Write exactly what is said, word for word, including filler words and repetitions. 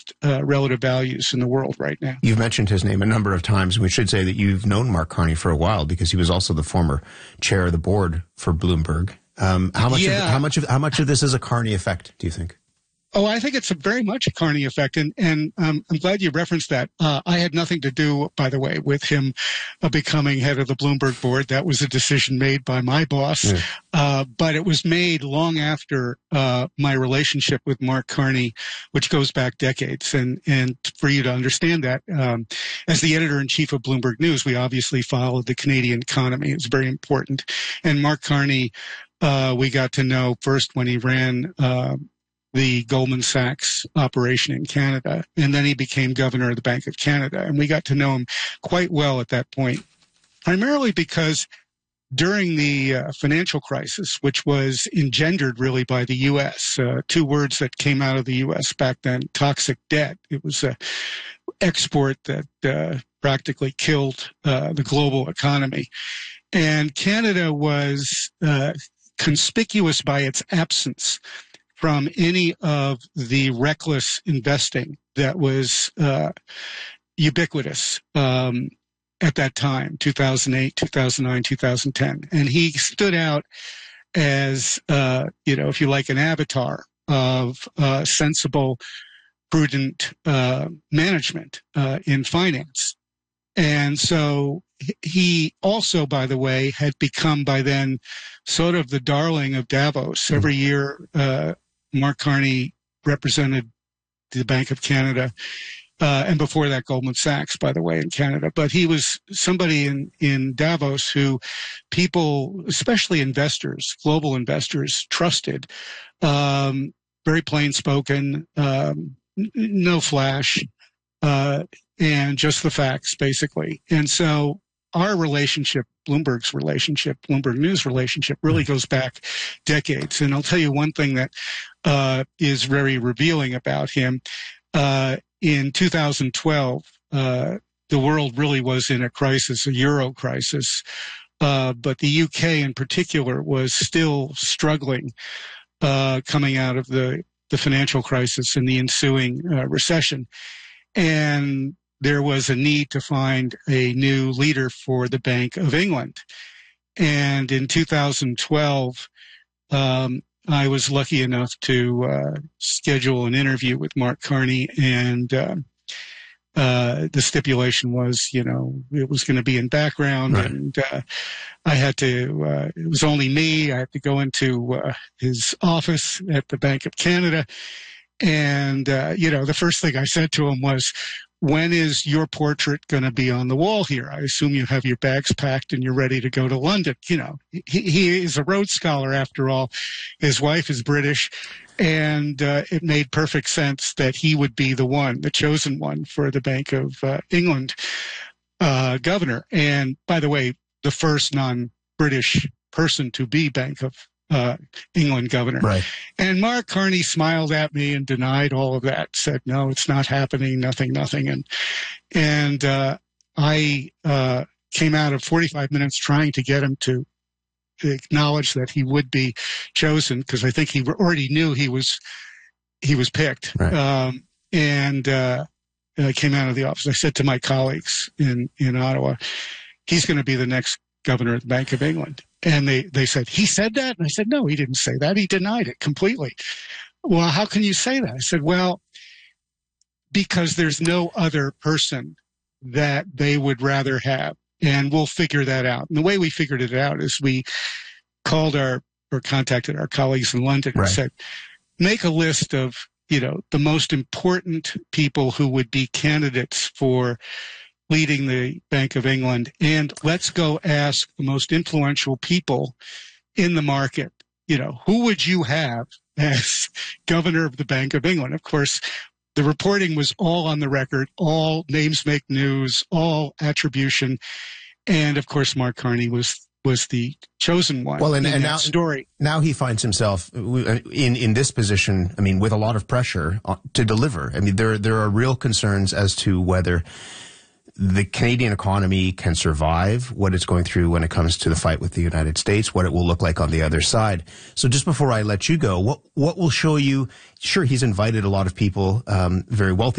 highest uh, relative values in the world right now. You've mentioned his name a number of times. We should say that you've known Mark Carney for a while because he was also the former chair of the board for Bloomberg. Um, how much? Yeah. Of, how much of how much of this is a Carney effect, do you think? Oh, I think it's a very much a Carney effect, and and um, I'm glad you referenced that. Uh, I had nothing to do, by the way, with him uh, becoming head of the Bloomberg board. That was a decision made by my boss, yeah. uh, but it was made long after uh, my relationship with Mark Carney, which goes back decades. And and for you to understand that, um, as the editor-in-chief of Bloomberg News, we obviously followed the Canadian economy. It's very important. And Mark Carney, uh, we got to know first when he ran Uh, the Goldman Sachs operation in Canada, and then he became governor of the Bank of Canada. And we got to know him quite well at that point, primarily because during the uh, financial crisis, which was engendered really by the U S, uh, two words that came out of the U S back then, toxic debt. It was an export that uh, practically killed uh, the global economy. And Canada was uh, conspicuous by its absence from any of the reckless investing that was uh, ubiquitous um, at that time, two thousand eight, two thousand nine, two thousand ten. And he stood out as, uh, you know, if you like, an avatar of uh, sensible, prudent uh, management uh, in finance. And so he also, by the way, had become by then sort of the darling of Davos. Every year, uh, Mark Carney represented the Bank of Canada, uh, and before that, Goldman Sachs, by the way, in Canada. But he was somebody in, in Davos who people, especially investors, global investors, trusted. Um, very plain spoken, um, n- no flash, uh, and just the facts, basically. And so our relationship, Bloomberg's relationship, Bloomberg News relationship, really goes back decades. And I'll tell you one thing that uh, is very revealing about him. Uh, in two thousand twelve, uh, the world really was in a crisis, a euro crisis. Uh, but the U K in particular was still struggling uh, coming out of the, the financial crisis and the ensuing uh, recession. And there was a need to find a new leader for the Bank of England. And in two thousand twelve, um, I was lucky enough to uh, schedule an interview with Mark Carney, and uh, uh, the stipulation was, you know, it was going to be in background, right. and uh, I had to, uh, it was only me, I had to go into uh, his office at the Bank of Canada, and, uh, you know, the first thing I said to him was, when is your portrait going to be on the wall here? I assume you have your bags packed and you're ready to go to London. You know, he, he is a Rhodes Scholar after all. His wife is British, and uh, it made perfect sense that he would be the one, the chosen one for the Bank of uh, England uh, governor. And by the way, the first non-British person to be Bank of Uh, England governor. Right. And Mark Carney smiled at me and denied all of that, said, no, it's not happening, nothing, nothing. And, and, uh, I, uh, came out of forty-five minutes trying to get him to acknowledge that he would be chosen, because I think he already knew he was, he was picked. Right. Um, and, uh, I came out of the office. I said to my colleagues in, in Ottawa, he's going to be the next governor of the Bank of England. And they, they said, he said that? And I said, no, he didn't say that. He denied it completely. Well, how can you say that? I said, well, because there's no other person that they would rather have. And we'll figure that out. And the way we figured it out is we called our, or contacted our colleagues in London and right. said, make a list of, you know, the most important people who would be candidates for leading the Bank of England, and let's go ask the most influential people in the market, you know, who would you have as governor of the Bank of England? Of course, the reporting was all on the record, all names make news, all attribution. And of course, Mark Carney was was the chosen one. Well, and, in and that now, story. now he finds himself in, in this position, I mean, with a lot of pressure to deliver. I mean, there, there are real concerns as to whether the Canadian economy can survive what it's going through when it comes to the fight with the United States, what it will look like on the other side. So just before I let you go, what what will show you, sure, he's invited a lot of people, um, very wealthy